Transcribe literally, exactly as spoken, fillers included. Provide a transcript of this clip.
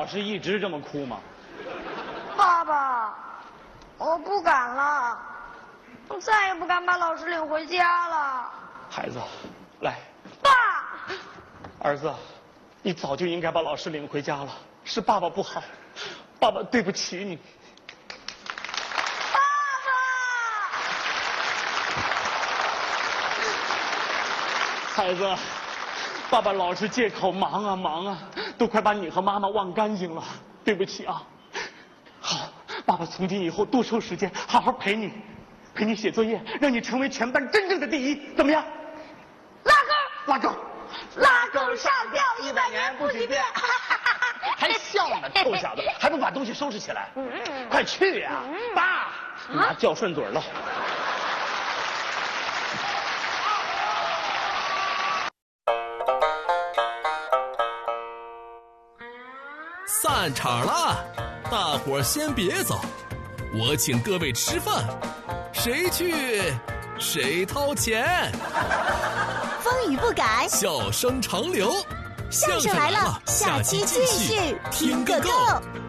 老师一直这么哭吗？ 爸爸，我不敢了，我再也不敢把老师领回家了。 孩子，来。 爸。 儿子，你早就应该把老师领回家了，是爸爸不好，爸爸对不起你。 爸爸。孩子。爸爸老是借口忙啊忙啊，都快把你和妈妈忘干净了，对不起啊。好，爸爸从今以后多抽时间，好好陪你，陪你写作业，让你成为全班真正的第一，怎么样？ 拉钩， 拉钩， 拉钩上吊一百年不许变。 还笑呢，臭小子，还不把东西收拾起来？快去呀！爸，拿叫顺嘴了。 散场了，大伙儿先别走，我请各位吃饭，谁去谁掏钱。 风雨不改， 笑声长流， 相声来了，下期继续听个够。